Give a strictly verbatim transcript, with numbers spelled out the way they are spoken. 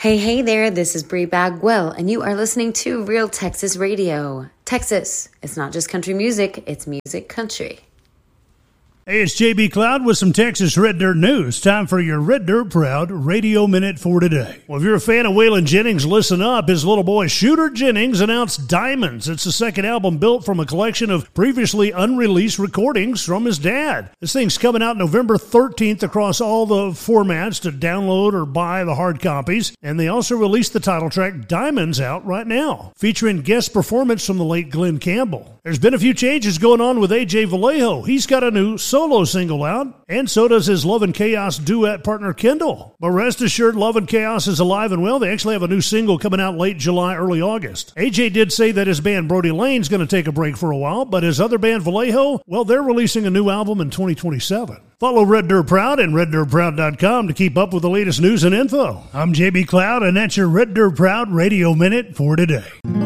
Hey, hey there, this is Bree Bagwell, and you are listening to Real Texas Radio. Texas, it's not just country music, it's music country. Hey, it's J B Cloud with some Texas Red Dirt news. Time for your Red Dirt Proud Radio Minute for today. Well, if you're a fan of Waylon Jennings, listen up. His little boy Shooter Jennings announced Diamonds. It's the second album built from a collection of previously unreleased recordings from his dad. This thing's coming out November thirteenth across all the formats to download or buy the hard copies. And they also released the title track Diamonds out right now, featuring guest performance from the late Glenn Campbell. There's been a few changes going on with A J Vallejo. He's got a new solo single out, and so does his Love and Chaos duet partner Kendall. But rest assured, Love and Chaos is alive and well. They actually have a new single coming out late July, early August. A J did say that his band Brody Lane's going to take a break for a while, but his other band Vallejo, well, they're releasing a new album in twenty twenty-seven. Follow Red Dirt Proud and red dirt proud dot com to keep up with the latest news and info. I'm J B Cloud, and that's your Red Dirt Proud Radio Minute for today.